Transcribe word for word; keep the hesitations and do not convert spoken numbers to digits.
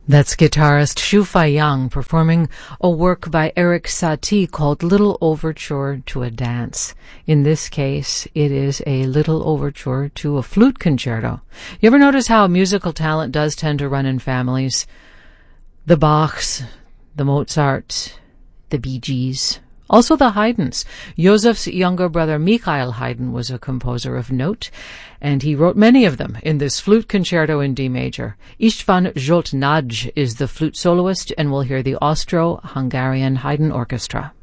That's guitarist Shu Fei-yang performing a work by Erik Satie called Little Overture to a Dance. In this case, it is a little overture to a flute concerto. You ever notice how musical talent does tend to run in families? The Bachs, the Mozarts, the Bee Gees, also the Haydns. Joseph's younger brother Michael Haydn was a composer of note, and he wrote many of them in this flute concerto in D major. István Zsolt Nagy is the flute soloist, and we'll hear the Austro-Hungarian Haydn Orchestra.